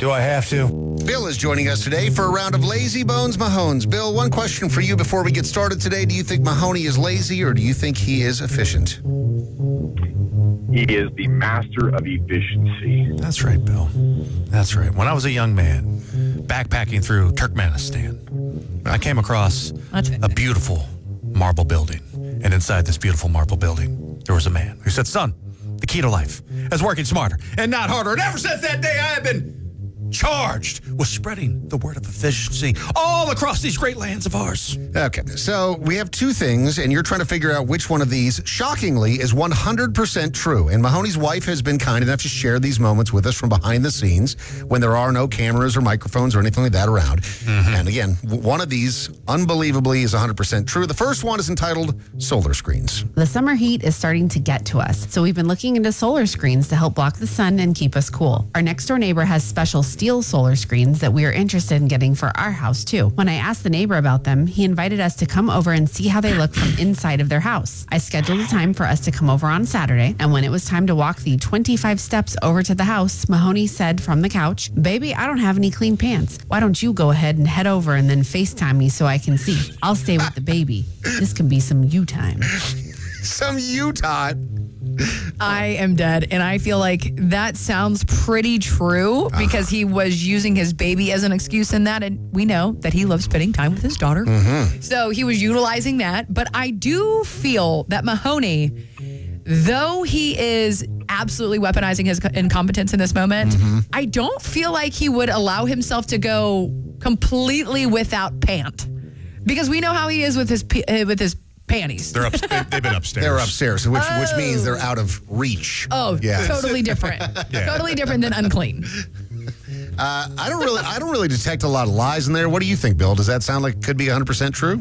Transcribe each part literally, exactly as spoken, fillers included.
Do I have to? Bill is joining us today for a round of Lazy Bones Mahones. Bill, one question for you before we get started today. Do you think Mahoney is lazy or do you think he is efficient? He is the master of efficiency. That's right, Bill. That's right. When I was a young man, backpacking through Turkmenistan, I came across a beautiful marble building. And inside this beautiful marble building, there was a man who said, son, the key to life is working smarter and not harder. And ever since that day, I have been charged with spreading the word of efficiency all across these great lands of ours. Okay, so we have two things, and you're trying to figure out which one of these, shockingly, is one hundred percent true. And Mahoney's wife has been kind enough to share these moments with us from behind the scenes when there are no cameras or microphones or anything like that around. Mm-hmm. And again, one of these, unbelievably, is one hundred percent true. The first one is entitled Solar Screens. The summer heat is starting to get to us, so we've been looking into solar screens to help block the sun and keep us cool. Our next door neighbor has special steel solar screens that we are interested in getting for our house too. When I asked the neighbor about them, he invited us to come over and see how they look from inside of their house. I scheduled a time for us to come over on Saturday, and when it was time to walk the twenty-five steps over to the house, Mahoney said from the couch, baby, I don't have any clean pants. Why don't you go ahead and head over and then FaceTime me so I can see? I'll stay with the baby. This could be some you time. Some you time. I am dead, and I feel like that sounds pretty true because he was using his baby as an excuse in that, and we know that he loves spending time with his daughter. Mm-hmm. So he was utilizing that, but I do feel that Mahoney, though he is absolutely weaponizing his incompetence in this moment, mm-hmm. I don't feel like he would allow himself to go completely without pant, because we know how he is with his with his panties. They're up, they've been upstairs. They're upstairs, which oh. which means they're out of reach. Oh, yeah. Totally different. yeah. Totally different than unclean. Uh, I don't really, I don't really detect a lot of lies in there. What do you think, Bill? Does that sound like it could be one hundred percent true?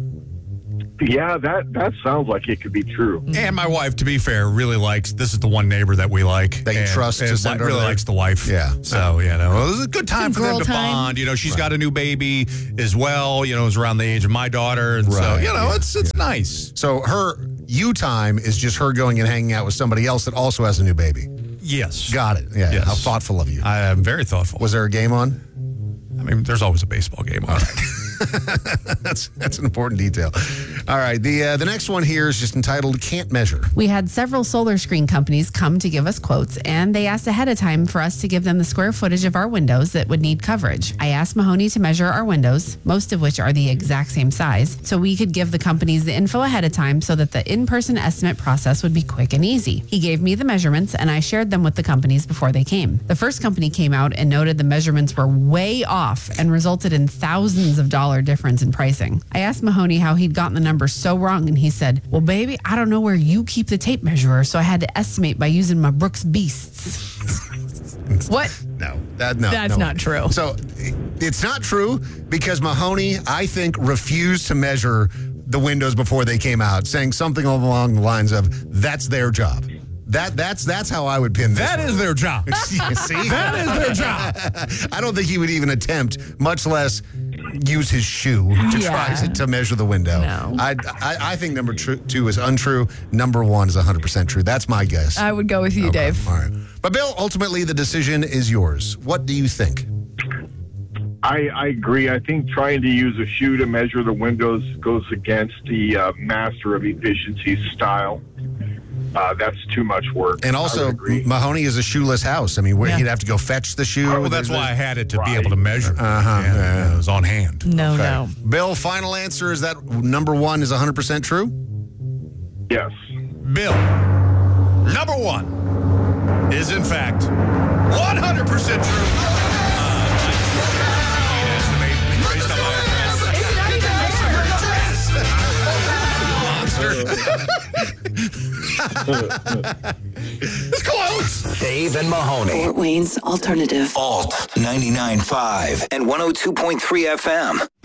Yeah, that, that sounds like it could be true. And my wife, to be fair, really likes, this is the one neighbor that we like. That you and, trust and to send her really there? likes the wife. Yeah. So, you know, it was a good time Some for them girl to time. bond. You know, she's Right. got a new baby as well. You know, is around the age of my daughter. And so, Right, you know, yeah, it's it's yeah. nice. So her you time is just her going and hanging out with somebody else that also has a new baby. Yes. Got it. Yeah. Yes. How thoughtful of you. I am very thoughtful. Was there a game on? I mean, there's always a baseball game on. that's that's an important detail. All right, the uh, the next one here is just entitled Can't Measure. We had several solar screen companies come to give us quotes, and they asked ahead of time for us to give them the square footage of our windows that would need coverage. I asked Mahoney to measure our windows, most of which are the exact same size, so we could give the companies the info ahead of time so that the in-person estimate process would be quick and easy. He gave me the measurements, and I shared them with the companies before they came. The first company came out and noted the measurements were way off and resulted in thousands of dollars difference in pricing. I asked Mahoney how he'd gotten the numbers so wrong, and he said, well, baby, I don't know where you keep the tape measurer, so I had to estimate by using my Brooks Beasts. What? No, that no. That's no. not true. So it's not true because Mahoney, I think, refused to measure the windows before they came out, saying something along the lines of, that's their job. That that's that's how I would pin this. That one. is their job. See? That is their job. I don't think he would even attempt, much less use his shoe to Yeah. try to, to measure the window. No. I, I I think number tr- two is untrue. Number one is one hundred percent true. That's my guess. I would go with you, Okay, Dave. All right. But Bill, ultimately the decision is yours. What do you think? I, I agree. I think trying to use a shoe to measure the windows goes against the uh, master of efficiency style. Uh, that's too much work. And I also, would agree. Mahoney is a shoeless house. I mean, where Yeah. he'd have to go fetch the shoe. Well, that's why I had it to be Right. able to measure. Uh-huh. Yeah, Yeah. It was on hand. No, Okay. no. Bill, final answer is that number one is one hundred percent true? Yes. Bill, number one is in fact one hundred percent true. Uh, estimate based on my It's close. Dave and Mahoney. Fort Wayne's Alternative. Alt ninety-nine point five and one oh two point three F M.